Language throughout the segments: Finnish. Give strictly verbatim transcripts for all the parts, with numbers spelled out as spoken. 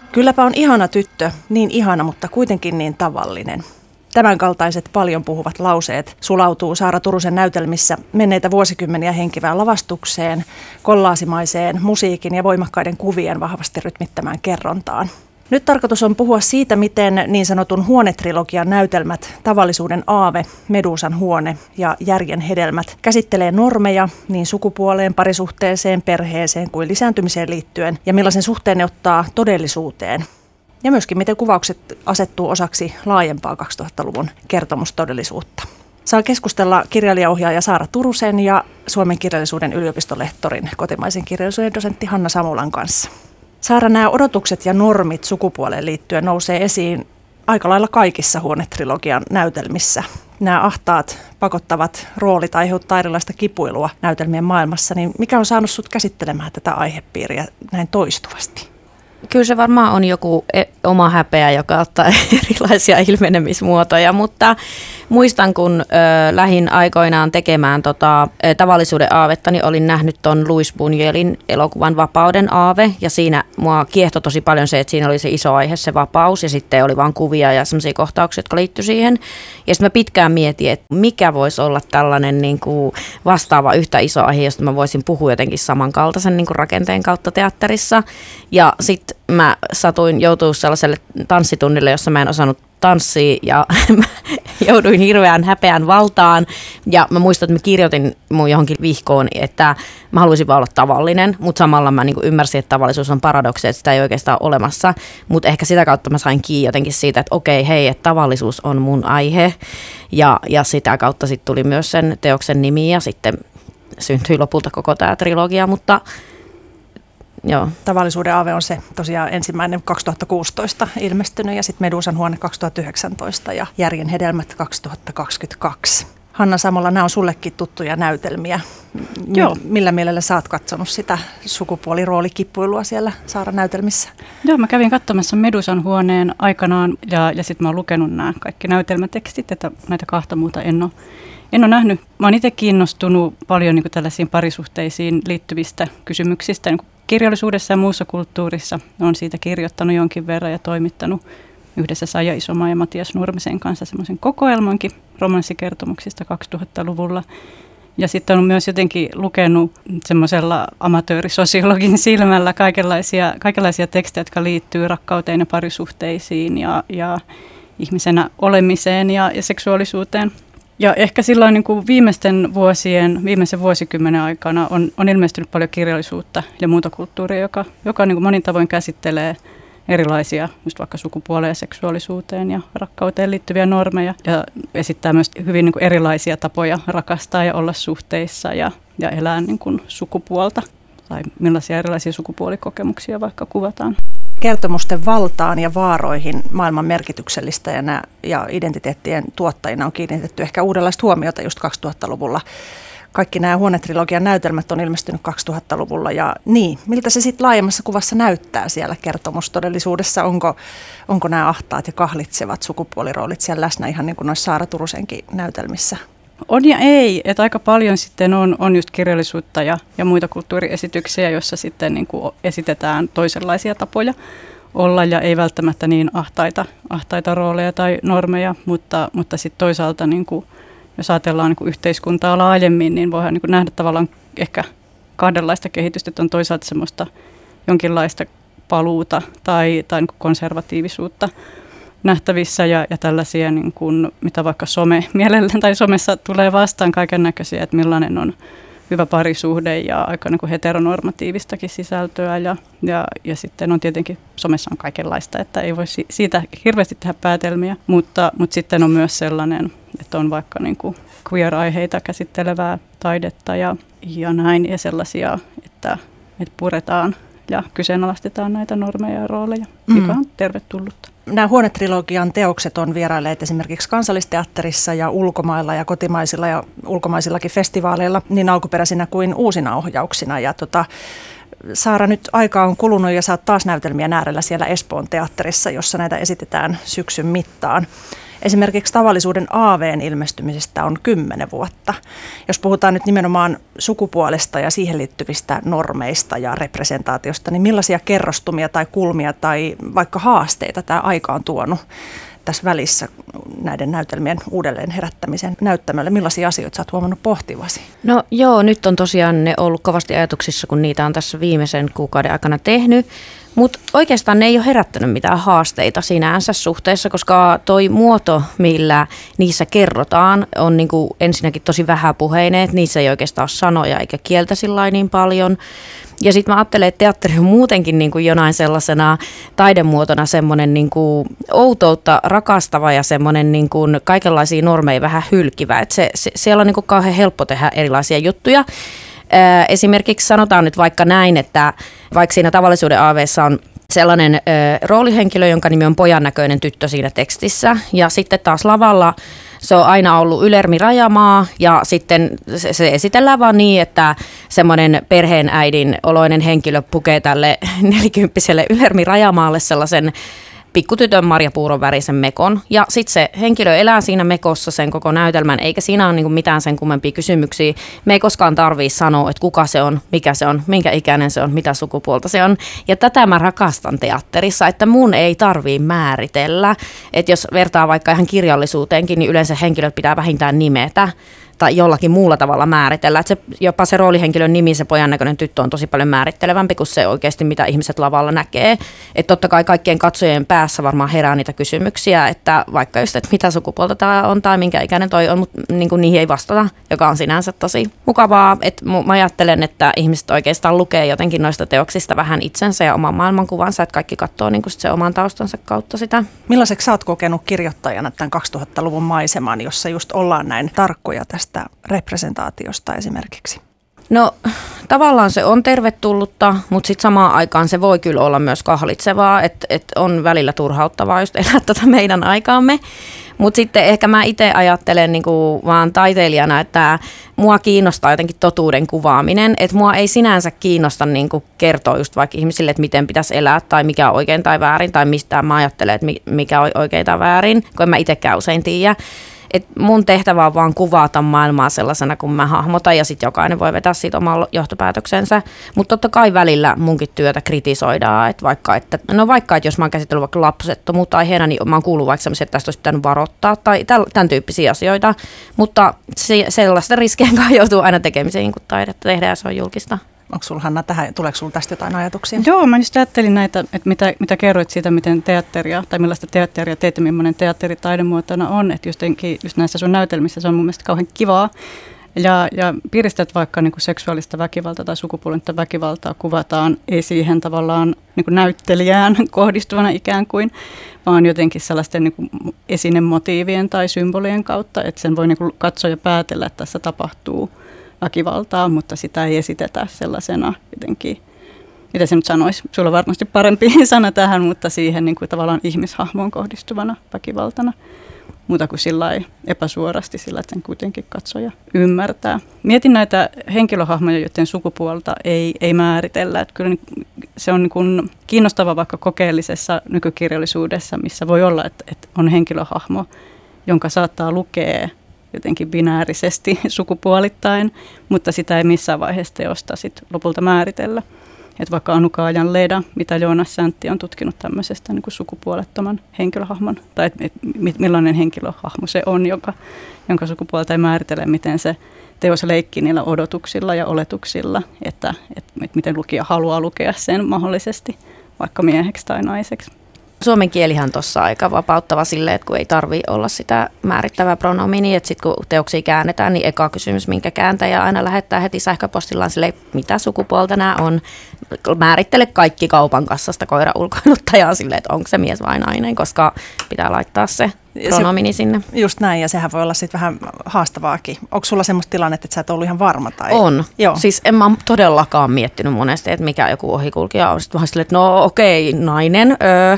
Kylläpä on ihana tyttö, niin ihana, mutta kuitenkin niin tavallinen. Tämänkaltaiset paljon puhuvat lauseet sulautuu Saara Turusen näytelmissä menneitä vuosikymmeniä henkivään lavastukseen, kollaasimaiseen musiikin ja voimakkaiden kuvien vahvasti rytmittämään kerrontaan. Nyt tarkoitus on puhua siitä, miten niin sanotun huonetrilogian näytelmät Tavallisuuden aave, Medusan huone ja Järjen hedelmät käsittelee normeja niin sukupuoleen, parisuhteeseen, perheeseen kuin lisääntymiseen liittyen ja millaisen suhteen ne ottaa todellisuuteen. Ja myöskin miten kuvaukset asettuu osaksi laajempaa kaksituhattaluvun kertomustodellisuutta. Saa keskustella kirjailijaohjaaja Saara Turusen ja Suomen kirjallisuuden yliopistolehtorin kotimaisen kirjallisuuden dosentti Hanna Samulan kanssa. Saara, nämä odotukset ja normit sukupuoleen liittyen nousee esiin aika lailla kaikissa huonetrilogian näytelmissä. Nämä ahtaat, pakottavat roolit aiheuttaa erilaista kipuilua näytelmien maailmassa. Niin mikä on saanut sut käsittelemään tätä aihepiiriä näin toistuvasti? Kyllä se varmaan on joku oma häpeä, joka ottaa erilaisia ilmenemismuotoja, mutta muistan, kun ö, lähdin aikoinaan tekemään tota, ö, Tavallisuuden aavetta, niin olin nähnyt ton Louis Buñuelin elokuvan Vapauden aave, ja siinä mua kiehtoi tosi paljon se, että siinä oli se iso aihe, se vapaus, ja sitten oli vaan kuvia ja sellaisia kohtauksia, jotka liittyi siihen. Ja sitten mä pitkään mietin, että mikä voisi olla tällainen niin kuin vastaava yhtä iso aihe, josta mä voisin puhua jotenkin samankaltaisen niin kuin rakenteen kautta teatterissa. Ja sitten mä satuin joutua sellaiselle tanssitunnille, jossa mä en osannut tanssia ja mä jouduin hirveän häpeän valtaan. Ja mä muistan, että mä kirjoitin mun johonkin vihkoon, että mä haluaisin vaan olla tavallinen, mutta samalla mä niin kuin ymmärsin, että tavallisuus on paradoksi, että sitä ei oikeastaan ole olemassa. Mutta ehkä sitä kautta mä sain kiinni jotenkin siitä, että okei, hei, että tavallisuus on mun aihe. Ja, ja sitä kautta sitten tuli myös sen teoksen nimi ja sitten syntyi lopulta koko tämä trilogia, mutta joo. Tavallisuuden aave on se tosiaan ensimmäinen kaksituhattakuusitoista ilmestynyt ja sitten Medusan huone kaksituhattayhdeksäntoista ja Järjen hedelmät kaksituhattakaksikymmentäkaksi. Hanna Samola, nämä on sullekin tuttuja näytelmiä. Joo. Millä mielellä sä oot katsonut sitä sukupuoliroolikippuilua siellä Saara näytelmissä? Joo, mä kävin katsomassa Medusan huoneen aikanaan ja, ja sitten mä oon lukenut nämä kaikki näytelmätekstit, että näitä kahta muuta en ole. En ole nähnyt. Mä oon itse kiinnostunut paljon niin kuin tällaisiin parisuhteisiin liittyvistä kysymyksistä. Niin kuin kirjallisuudessa ja muussa kulttuurissa olen siitä kirjoittanut jonkin verran ja toimittanut yhdessä Saija Isomaa ja Matias Nurmisen kanssa semmoisen kokoelmankin romanssikertomuksista kaksituhattaluvulla. Ja sitten on myös jotenkin lukenut semmoisella amatöörisosiologin silmällä kaikenlaisia, kaikenlaisia tekstejä, jotka liittyy rakkauteen ja parisuhteisiin ja, ja ihmisenä olemiseen ja, ja seksuaalisuuteen. Ja ehkä silloin niin kuin viimeisten vuosien, viimeisen vuosikymmenen aikana on, on ilmestynyt paljon kirjallisuutta ja muuta kulttuuria, joka, joka niin kuin monin tavoin käsittelee erilaisia, just vaikka sukupuoleen ja seksuaalisuuteen ja rakkauteen liittyviä normeja. Ja esittää myös hyvin niin kuin erilaisia tapoja rakastaa ja olla suhteissa ja, ja elää niin kuin sukupuolta. Tai millaisia erilaisia sukupuolikokemuksia vaikka kuvataan. Kertomusten valtaan ja vaaroihin maailman merkityksellistä ja, nämä, ja identiteettien tuottajina on kiinnitetty ehkä uudenlaista huomiota just kaksituhattaluvulla. Kaikki nämä huonetrilogian näytelmät on ilmestynyt kaksituhattaluvulla ja niin, miltä se sitten laajemmassa kuvassa näyttää siellä kertomustodellisuudessa? Onko, onko nämä ahtaat ja kahlitsevat sukupuoliroolit siellä läsnä ihan niin kuin noissa Saara Turusenkin näytelmissä? On ja ei, että aika paljon sitten on, on just kirjallisuutta ja, ja muita kulttuuriesityksiä, joissa sitten niin kuin esitetään toisenlaisia tapoja olla ja ei välttämättä niin ahtaita, ahtaita rooleja tai normeja, mutta, mutta sitten toisaalta niin kuin, jos ajatellaan niin kuin yhteiskuntaa laajemmin, niin voidaan niin kuin nähdä tavallaan ehkä kahdenlaista kehitystä, että on toisaalta semmoista jonkinlaista paluuta tai, tai niin kuin konservatiivisuutta nähtävissä ja, ja tällaisia, niin kuin, mitä vaikka some mielellään tai somessa tulee vastaan kaiken näköisiä, että millainen on hyvä parisuhde ja aika niin kuin heteronormatiivistakin sisältöä ja, ja, ja sitten on tietenkin somessa on kaikenlaista, että ei voi siitä hirveästi tehdä päätelmiä, mutta, mutta sitten on myös sellainen, että on vaikka niin kuin queer-aiheita käsittelevää taidetta ja, ja näin ja sellaisia, että, että puretaan ja kyseenalaistetaan näitä normeja ja rooleja, mikä on tervetullutta. Nämä huonetrilogian teokset on vierailleet esimerkiksi Kansallisteatterissa ja ulkomailla ja kotimaisilla ja ulkomaisillakin festivaaleilla niin alkuperäisinä kuin uusina ohjauksina. Ja tota, Saara, nyt aika on kulunut ja sä oot taas näytelmien äärellä siellä Espoon teatterissa, jossa näitä esitetään syksyn mittaan. Esimerkiksi tavallisuuden aaveen ilmestymisestä on kymmenen vuotta. Jos puhutaan nyt nimenomaan sukupuolesta ja siihen liittyvistä normeista ja representaatiosta, niin millaisia kerrostumia tai kulmia tai vaikka haasteita tämä aika on tuonut tässä välissä näiden näytelmien uudelleen herättämisen näyttämölle? Millaisia asioita sä oot huomannut pohtivasi? No joo, nyt on tosiaan ne ollut kovasti ajatuksissa, kun niitä on tässä viimeisen kuukauden aikana tehnyt. Mutta oikeastaan ne ei ole herättänyt mitään haasteita sinänsä suhteessa, koska toi muoto, millä niissä kerrotaan, on niinku ensinnäkin tosi vähäpuheinen, että niissä ei oikeastaan ole sanoja eikä kieltä sillä niin paljon. Ja sitten mä ajattelen, että teatteri on muutenkin niin kuin jonain sellaisena taidemuotona semmoinen niin kuin outoutta rakastava ja semmoinen niin kuin kaikenlaisia normeja vähän hylkivä. Että se, se, siellä on niin kuin kauhean helppo tehdä erilaisia juttuja. Ää, esimerkiksi sanotaan nyt vaikka näin, että vaikka siinä tavallisuuden aaveessa on sellainen ö, roolihenkilö, jonka nimi on pojan näköinen tyttö siinä tekstissä, ja sitten taas lavalla se on aina ollut Ylermi Rajamaa, ja sitten se, se esitellään vaan niin, että semmoinen perheenäidin oloinen henkilö pukee tälle nelikymppiselle Ylermi Rajamaalle sellaisen pikkutytön marjapuuron värisen mekon. Ja sitten se henkilö elää siinä mekossa sen koko näytelmän, eikä siinä ole niinku mitään sen kummempia kysymyksiä. Me ei koskaan tarvitse sanoa, että kuka se on, mikä se on, minkä ikäinen se on, mitä sukupuolta se on. Ja tätä mä rakastan teatterissa, että mun ei tarvii määritellä. Että jos vertaa vaikka ihan kirjallisuuteenkin, niin yleensä henkilöt pitää vähintään nimetä tai jollakin muulla tavalla määritellä. Että se, jopa se roolihenkilön nimi, se pojan näköinen tyttö, on tosi paljon määrittelevämpi kuin se oikeasti, mitä ihmiset lavalla näkee. Että totta kai kaikkien katsojien päässä varmaan herää niitä kysymyksiä, että vaikka just, että mitä sukupuolta tämä on tai minkä ikäinen toi on, mutta niin kuin niihin ei vastata, joka on sinänsä tosi mukavaa. Että mä ajattelen, että ihmiset oikeastaan lukee jotenkin noista teoksista vähän itsensä ja oman maailmankuvansa, että kaikki katsoo niin kuin se oman taustansa kautta sitä. Millaiseksi sä oot kokenut kirjoittajana tämän kaksituhattaluvun maiseman, jossa just ollaan näin tarkkoja tästä representaatiosta esimerkiksi? No tavallaan se on tervetullutta, mutta sitten samaan aikaan se voi kyllä olla myös kahlitsevaa, että et on välillä turhauttavaa just elää tätä meidän aikaamme. Mutta sitten ehkä mä itse ajattelen niinku vaan taiteilijana, että mua kiinnostaa jotenkin totuuden kuvaaminen. Että mua ei sinänsä kiinnosta niinku kertoa just vaikka ihmisille, että miten pitäisi elää tai mikä on oikein tai väärin tai mistä mä ajattelen, että mikä on oikein tai väärin, kun en mä itsekään usein tiedä. Et mun tehtävä on vaan kuvata maailmaa sellaisena, kun mä hahmotan, ja sitten jokainen voi vetää siitä oman johtopäätöksensä. Mutta totta kai välillä munkin työtä kritisoidaan, että vaikka, että, no vaikka, että jos mä oon käsitellyt vaikka lapsettomuutta aiheena, niin mä oon kuullut vaikka sellaisia, että tästä olisi pitänyt varoittaa, tai tämän tyyppisiä asioita. Mutta se, sellaista riskien kanssa joutuu aina tekemiseen, kun taidetta tehdään, ja se on julkista. Onko sulla, Hanna, tähän, tuleeko sulla tästä jotain ajatuksia? Joo, mä just ajattelin näitä, että mitä, mitä kerroit siitä, miten teatteria, tai millaista teatteria teet ja millainen teatteri taidemuotona on. Että jotenkin just näissä sun näytelmissä se on mun mielestä kauhean kivaa. Ja, ja piiristät vaikka niin kuin seksuaalista väkivaltaa tai sukupuolista väkivaltaa kuvataan ei siihen tavallaan niin kuin näyttelijään kohdistuvana ikään kuin, vaan jotenkin sellaisten niin kuin esinemotiivien tai symbolien kautta, että sen voi niin kuin katsoa ja päätellä, että tässä tapahtuu väkivaltaa, mutta sitä ei esitetä sellaisena jotenkin, mitä se nyt sanoisi, sulla on varmasti parempi sana tähän, mutta siihen niin kuin tavallaan ihmishahmoon kohdistuvana väkivaltana, muuta kuin sillä epäsuorasti sillä, että sen kuitenkin katsoja ymmärtää. Mietin näitä henkilöhahmoja, joiden sukupuolta ei, ei määritellä. Että kyllä se on niin kuin kiinnostava vaikka kokeellisessa nykykirjallisuudessa, missä voi olla, että, että on henkilöhahmo, jonka saattaa lukea jotenkin binäärisesti sukupuolittain, mutta sitä ei missään vaiheessa teosta sit lopulta määritellä. Et vaikka Anu Kaajan Leda, mitä Joonas Säntti on tutkinut tämmöisestä niin kuin sukupuolettoman henkilöhahmon, tai et, et, millainen henkilöhahmo se on, joka, jonka sukupuolta ei määritele, miten se teos leikkii niillä odotuksilla ja oletuksilla, että et, et miten lukija haluaa lukea sen mahdollisesti, vaikka mieheksi tai naiseksi. Suomen kielihän tuossa aika vapauttava silleen, että kun ei tarvitse olla sitä määrittävää pronominia, että sitten kun teoksia käännetään, niin eka kysymys, minkä kääntäjä aina lähettää heti sähköpostillaan silleen, mitä sukupuolta nämä on. Määrittele kaikki kaupan kassasta koira ulkoiluttajaa silleen, että onko se mies vai nainen, koska pitää laittaa se pronomini sinne. Just näin, ja sehän voi olla sitten vähän haastavaakin. Onko sulla semmoista tilannetta, että sä et ollut ihan varma? Tai? On. Joo. Siis en mä todellakaan miettinyt monesti, että mikä joku ohikulkija on. Sitten vaan silleen, että no okei, nainen. Öö.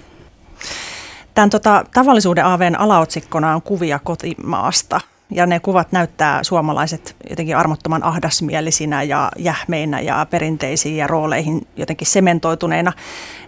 Tämän tota, tavallisuuden aaveen alaotsikkona on kuvia kotimaasta. Ja ne kuvat näyttää suomalaiset jotenkin armottoman ahdasmielisinä ja jähmeinä ja perinteisiin ja rooleihin jotenkin sementoituneina.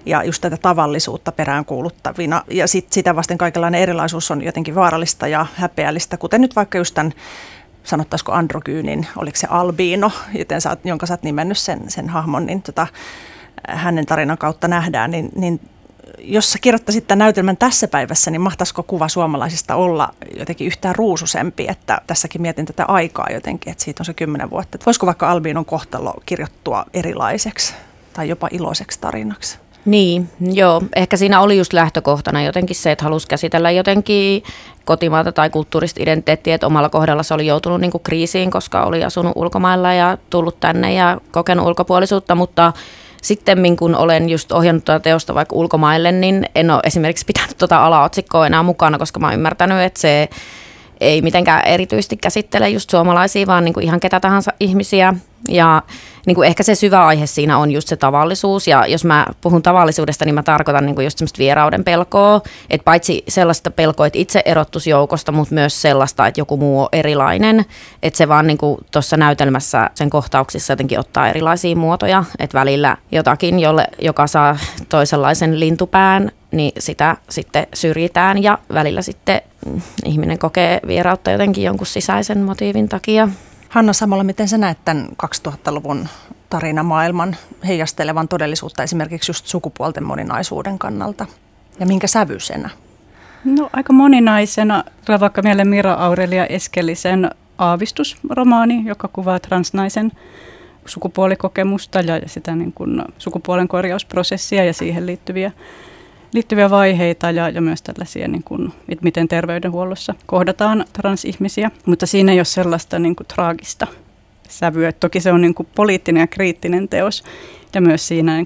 ja just tätä tavallisuutta peräänkuuluttavina. Ja sit sitä vasten kaikenlainen erilaisuus on jotenkin vaarallista ja häpeällistä, kuten nyt vaikka just tämän, sanottaisiko androgyynin, oliko se albiino, joten sä oot, jonka sä oot nimennyt sen, sen hahmon, niin tota, hänen tarinan kautta nähdään, niin, niin jos sä kirjoittaisit tämän näytelmän tässä päivässä, niin mahtaisiko kuva suomalaisista olla jotenkin yhtään ruususempi, että tässäkin mietin tätä aikaa jotenkin, että siitä on se kymmenen vuotta. Että voisiko vaikka albiinon kohtalo kirjoittua erilaiseksi tai jopa iloiseksi tarinaksi? Niin, joo. Ehkä siinä oli just lähtökohtana jotenkin se, että halusi käsitellä jotenkin kotimaata tai kulttuurista identiteettiä, että omalla kohdalla se oli joutunut niin kuin kriisiin, koska oli asunut ulkomailla ja tullut tänne ja kokenut ulkopuolisuutta, mutta sitten kun olen just ohjannut tuota teosta vaikka ulkomaille, niin en ole esimerkiksi pitänyt tuota alaotsikkoa enää mukana, koska mä oon ymmärtänyt, että se ei mitenkään erityisesti käsittele just suomalaisia, vaan niin kuin ihan ketä tahansa ihmisiä. Ja niin kuin ehkä se syvä aihe siinä on just se tavallisuus, ja jos mä puhun tavallisuudesta, niin mä tarkoitan niin kuin just semmoista vierauden pelkoa, että paitsi sellaista pelkoa, että itse erottuisi joukosta, mutta myös sellaista, että joku muu on erilainen, että se vaan niin kuin tuossa näytelmässä sen kohtauksissa jotenkin ottaa erilaisia muotoja, että välillä jotakin, jolle, joka saa toisenlaisen lintupään, niin sitä sitten syrjitään, ja välillä sitten ihminen kokee vierautta jotenkin jonkun sisäisen motiivin takia. Hanna Samola, miten sä näet tämän kaksituhattaluvun tarinamaailman heijastelevan todellisuutta esimerkiksi just sukupuolten moninaisuuden kannalta? Ja minkä sävyisenä? No aika moninaisena. Tulee vaikka mieleen Mira Aurelia Eskelisen Aavistusromaani, joka kuvaa transnaisen sukupuolikokemusta ja sitä niin kuin sukupuolen korjausprosessia ja siihen liittyviä liittyviä vaiheita ja, ja myös tällaisia, niin kuin, että miten terveydenhuollossa kohdataan transihmisiä. Mutta siinä ei ole sellaista niin kuin, traagista sävyä. Toki se on niin kuin, poliittinen ja kriittinen teos. Ja myös siinä niin